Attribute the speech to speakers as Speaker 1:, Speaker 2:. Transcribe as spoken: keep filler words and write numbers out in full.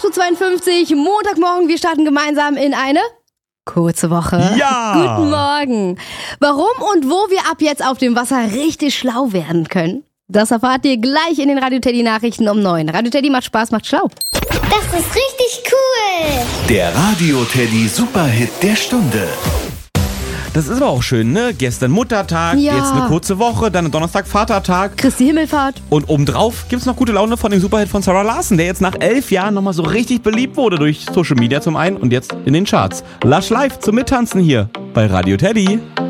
Speaker 1: Uhr zweiundfünfzig, Montagmorgen. Wir starten gemeinsam in eine kurze Woche.
Speaker 2: Ja!
Speaker 1: Guten Morgen. Warum und wo wir ab jetzt auf dem Wasser richtig schlau werden können, das erfahrt ihr gleich in den Radio Teddy Nachrichten um neun. Radio Teddy macht Spaß, macht schlau.
Speaker 3: Das ist richtig cool.
Speaker 4: Der Radio Teddy Superhit der Stunde.
Speaker 2: Das ist aber auch schön, ne? Gestern Muttertag,
Speaker 1: Ja.
Speaker 2: jetzt eine kurze Woche, dann Donnerstag Vatertag.
Speaker 1: Christi Himmelfahrt.
Speaker 2: Und obendrauf gibt's noch gute Laune von dem Superhit von Sarah Larson, der jetzt nach elf Jahren nochmal so richtig beliebt wurde durch Social Media zum einen und jetzt in den Charts. Lush Live zum Mittanzen hier bei Radio Teddy.